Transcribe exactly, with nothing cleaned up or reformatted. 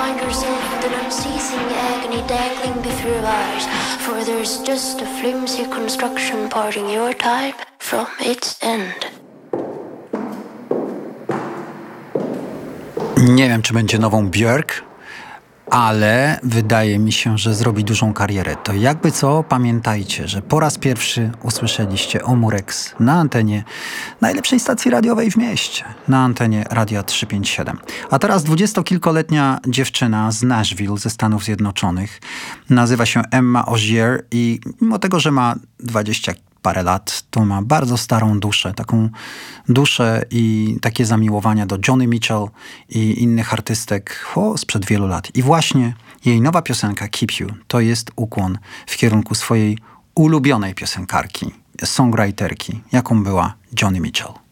find yourself with an unceasing agony dangling before your eyes, for there's just a flimsy construction parting your time from its end. Nie wiem, czy będzie nową Björk, ale wydaje mi się, że zrobi dużą karierę. To jakby co, pamiętajcie, że po raz pierwszy usłyszeliście o Murex na antenie najlepszej stacji radiowej w mieście, na antenie Radia trzysta pięćdziesiąt siedem. A teraz dwudziestokilkoletnia dziewczyna z Nashville ze Stanów Zjednoczonych. Nazywa się Emma Ogier i mimo tego, że ma dwadzieścia parę lat, to ma bardzo starą duszę, taką duszę i takie zamiłowania do Joni Mitchell i innych artystek o, sprzed wielu lat. I właśnie jej nowa piosenka Keep You to jest ukłon w kierunku swojej ulubionej piosenkarki, songwriterki, jaką była Joni Mitchell.